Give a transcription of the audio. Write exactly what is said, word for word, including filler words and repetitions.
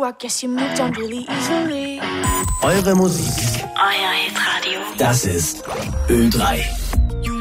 I guess you moved on really easily. Eure Musik. Euer Hitradio. Das ist Ö drei.